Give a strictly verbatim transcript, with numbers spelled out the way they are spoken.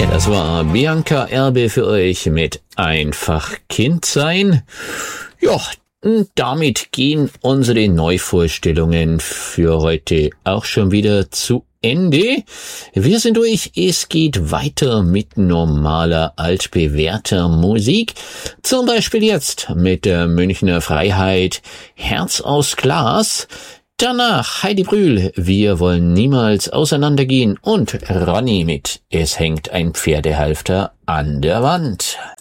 Ja, das war Bianca Erbe für euch mit Einfach Kind sein. Ja, und damit gehen unsere Neuvorstellungen für heute auch schon wieder zu Ende. Wir sind durch. Es geht weiter mit normaler, altbewährter Musik. Zum Beispiel jetzt mit der Münchner Freiheit Herz aus Glas. Danach Heidi Brühl, wir wollen niemals auseinandergehen, und Ronny mit Es hängt ein Pferdehalfter an der Wand.